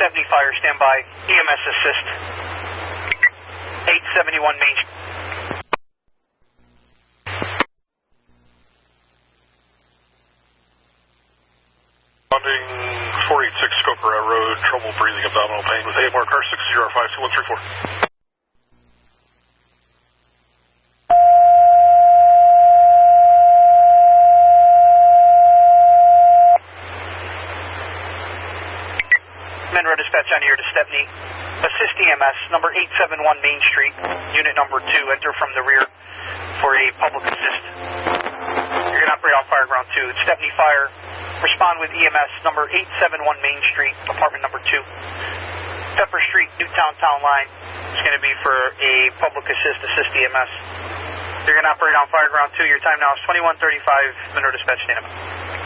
Stepney Fire, standby. EMS assist. 871 Main Street. Responding 486 Skoker Road, trouble breathing, abdominal pain with AMR car 6052134. Monroe Dispatch on here to Stepney. Assist EMS, number 871 Main Street, unit number 2, enter from the rear for a public assist. You're going to operate on Fire Ground 2. It's Stepney Fire. Respond with EMS, number 871 Main Street, apartment number 2. Pepper Street, Newtown Town Line. It's going to be for a public assist EMS. You're going to operate on Fire Ground 2. Your time now is 21:35. Monroe Dispatch, stand up.